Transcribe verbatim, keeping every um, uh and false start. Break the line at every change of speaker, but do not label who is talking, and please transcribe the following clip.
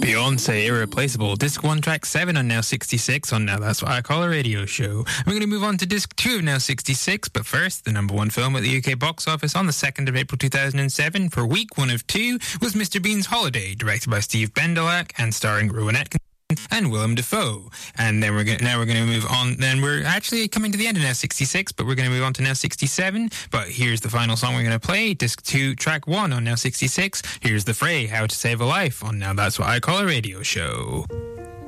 Beyonce, Irreplaceable, Disc one, Track seven on Now sixty-six on Now That's What I Call a Radio Show. We're going to move on to Disc two of Now sixty-six, but first, the number one film at the U K box office on the second of April two thousand seven for week one of two was Mister Bean's Holiday, directed by Steve Bendelak and starring Rowan Atkinson and Willem Dafoe. And then we're going now we're going to move on. Then we're actually coming to the end of Now sixty-six, but we're going to move on to Now sixty-seven. But here's the final song we're going to play, Disc two, Track one on Now sixty-six. Here's The Fray, How to Save a Life on Now That's What I Call a Radio Show.